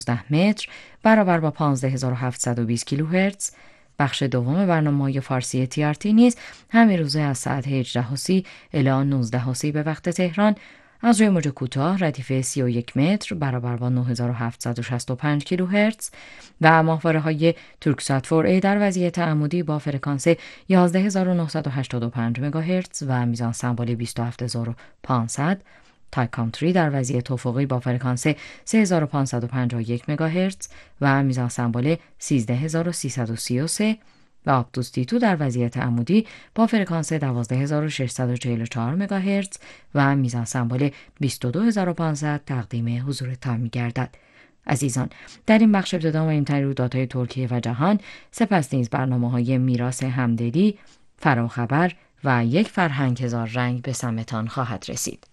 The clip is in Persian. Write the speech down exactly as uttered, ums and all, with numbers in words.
ده متر برابر با پانزده هزار و هفتصد و بیست کیلوهرتز. بخش دوم برنامه‌های فارسی تی آر تی نیز همین روزه از ساعت هجده و سی الی نوزده و سی به وقت تهران از روی موج کوتاه ردیف سی و یک متر برابر با نه هزار و هفتصد و شصت و پنج کیلوهرتز و ماهواره‌های تورکسات فور ای در وضعیت عمودی با فرکانس یازده هزار و نهصد و هشتاد و پنج مگاهرتز و میزان سمبل بیست و هفت هزار و پانصد، تای کانتری در وضعیت افقی با فرکانس سه هزار و پانصد و پنجاه و یک مگاهرتز و میزان سمبل سیزده هزار و سیصد و سی و سه و آپتوس تی دو در وضعیت عمودی با فرکانس دوازده هزار و ششصد و چهل و چهار مگاهرتز و میزان سمبل بیست و دو هزار و پانصد تقدیم حضورتان می‌گردد. عزیزان، در این بخش ابتدا مهمترین رویدادهای ترکیه و جهان، سپس نیز برنامه‌های میراث همدلی، فراخبر و یک فرهنگ هزار رنگ به سمتان خواهد رسید.